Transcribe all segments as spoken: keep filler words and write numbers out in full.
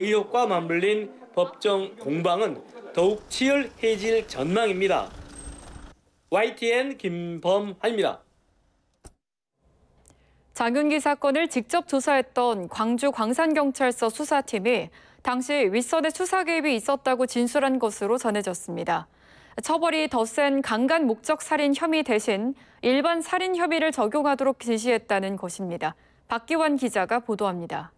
의혹과 맞물린 법정 공방은 더욱 치열해질 전망입니다. 와이티엔 김범환입니다. 장윤기 사건을 직접 조사했던 광주 광산경찰서 수사팀이 당시 윗선의 수사 개입이 있었다고 진술한 것으로 전해졌습니다. 처벌이 더 센 강간 목적 살인 혐의 대신 일반 살인 혐의를 적용하도록 지시했다는 것입니다. 박기환 기자가 보도합니다.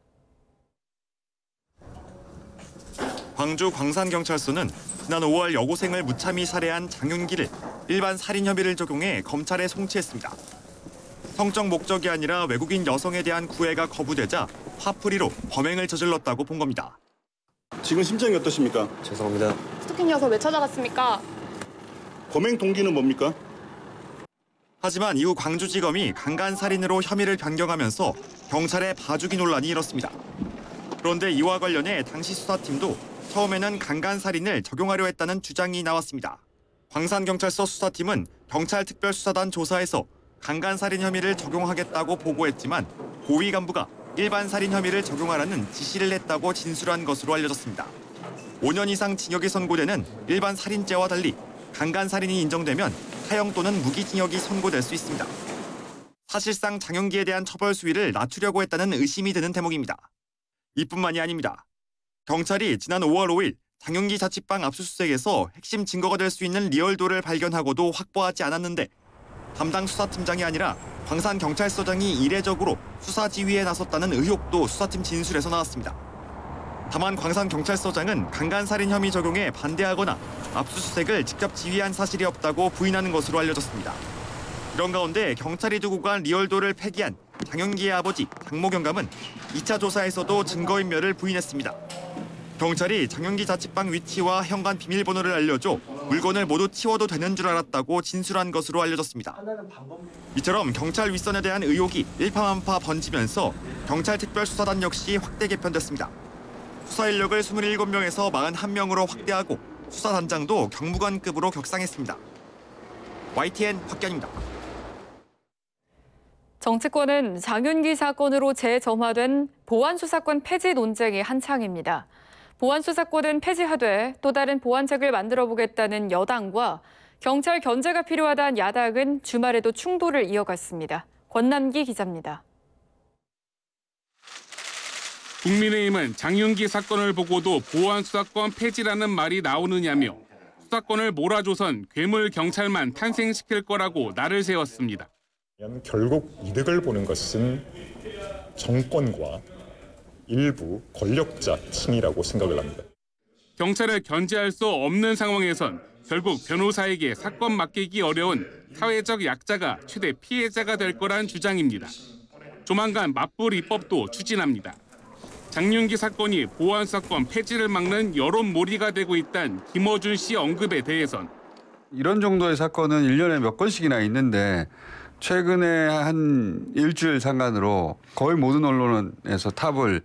광주 광산경찰서는 지난 오월 여고생을 무참히 살해한 장윤기를 일반 살인 혐의를 적용해 검찰에 송치했습니다. 성적 목적이 아니라 외국인 여성에 대한 구애가 거부되자 화풀이로 범행을 저질렀다고 본 겁니다. 지금 심정이 어떠십니까? 죄송합니다. 스토킹 여성 왜 찾아갔습니까? 범행 동기는 뭡니까? 하지만 이후 광주지검이 강간살인으로 혐의를 변경하면서 경찰의 봐주기 논란이 일었습니다. 그런데 이와 관련해 당시 수사팀도 처음에는 강간살인을 적용하려 했다는 주장이 나왔습니다. 광산경찰서 수사팀은 경찰특별수사단 조사에서 강간살인 혐의를 적용하겠다고 보고했지만 고위 간부가 일반 살인 혐의를 적용하라는 지시를 했다고 진술한 것으로 알려졌습니다. 오 년 이상 징역이 선고되는 일반 살인죄와 달리 강간살인이 인정되면 사형 또는 무기징역이 선고될 수 있습니다. 사실상 장윤기에 대한 처벌 수위를 낮추려고 했다는 의심이 드는 대목입니다. 이뿐만이 아닙니다. 경찰이 지난 오월 오일 장윤기 자취방 압수수색에서 핵심 증거가 될 수 있는 리얼도를 발견하고도 확보하지 않았는데 담당 수사팀장이 아니라 광산경찰서장이 이례적으로 수사 지휘에 나섰다는 의혹도 수사팀 진술에서 나왔습니다. 다만 광산경찰서장은 강간살인 혐의 적용에 반대하거나 압수수색을 직접 지휘한 사실이 없다고 부인하는 것으로 알려졌습니다. 이런 가운데 경찰이 두고 간 리얼도를 폐기한 장윤기의 아버지 장모 경감은 이 차 조사에서도 증거인멸을 부인했습니다. 경찰이 장윤기 자취방 위치와 현관 비밀번호를 알려줘 물건을 모두 치워도 되는 줄 알았다고 진술한 것으로 알려졌습니다. 이처럼 경찰 윗선에 대한 의혹이 일파만파 번지면서 경찰특별수사단 역시 확대 개편됐습니다. 수사 인력을 이십칠 명에서 사십일 명으로 확대하고 수사단장도 경무관급으로 격상했습니다. 와이티엔 박견입니다. 정치권은 장윤기 사건으로 재점화된 보안수사권 폐지 논쟁이 한창입니다. 보안수사권은 폐지하되 또 다른 보안책을 만들어보겠다는 여당과 경찰 견제가 필요하다는 야당은 주말에도 충돌을 이어갔습니다. 권남기 기자입니다. 국민의힘은 장윤기 사건을 보고도 보안수사권 폐지라는 말이 나오느냐며 수사권을 몰아줘선 괴물 경찰만 탄생시킬 거라고 날을 세웠습니다. 결국 이득을 보는 것은 정권과 일부 권력자 층이라고 생각을 합니다. 경찰을 견제할 수 없는 상황에선 결국 변호사에게 사건 맡기기 어려운 사회적 약자가 최대 피해자가 될 거란 주장입니다. 조만간 맞불 입법도 추진합니다. 장윤기 사건이 보안수사권 폐지를 막는 여론몰이가 되고 있다는 김어준 씨 언급에 대해선 이런 정도의 사건은 일 년에 몇 건씩이나 있는데 최근에 한 일주일 상간으로 거의 모든 언론에서 탑을.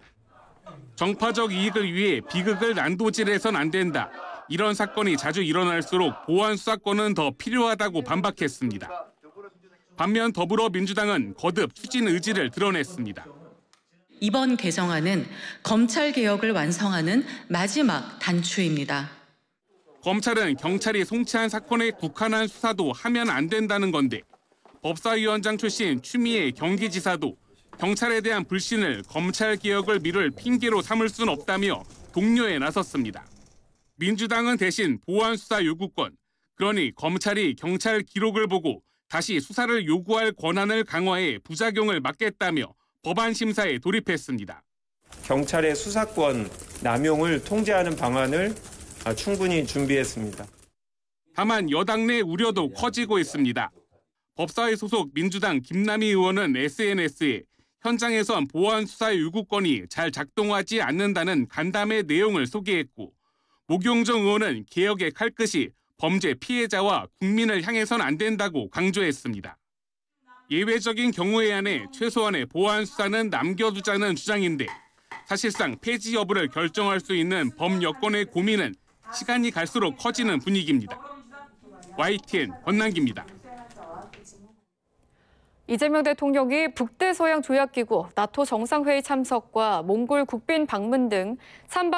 정파적 이익을 위해 비극을 난도질해선 안 된다. 이런 사건이 자주 일어날수록 보안수사권은 더 필요하다고 반박했습니다. 반면 더불어민주당은 거듭 추진 의지를 드러냈습니다. 이번 개정안은 검찰개혁을 완성하는 마지막 단추입니다. 검찰은 경찰이 송치한 사건에 국한한 수사도 하면 안 된다는 건데 법사위원장 출신 추미애 경기지사도 경찰에 대한 불신을 검찰개혁을 미룰 핑계로 삼을 순 없다며 독려에 나섰습니다. 민주당은 대신 보안수사 요구권, 그러니 검찰이 경찰 기록을 보고 다시 수사를 요구할 권한을 강화해 부작용을 막겠다며 법안 심사에 돌입했습니다. 경찰의 수사권 남용을 통제하는 방안을 충분히 준비했습니다. 다만 여당 내 우려도 커지고 있습니다. 법사위 소속 민주당 김남희 의원은 에스엔에스에 현장에선 보안수사 요구권이 잘 작동하지 않는다는 간담회 내용을 소개했고 목용정 의원은 개혁의 칼끝이 범죄 피해자와 국민을 향해선 안 된다고 강조했습니다. 예외적인 경우에 한해 최소한의 보안수사는 남겨두자는 주장인데 사실상 폐지 여부를 결정할 수 있는 법 여건의 고민은 시간이 갈수록 커지는 분위기입니다. 와이티엔 권남기입니다. 이재명 대통령이 북대서양 조약기구 나토 정상회의 참석과 몽골 국빈 방문 등 삼 박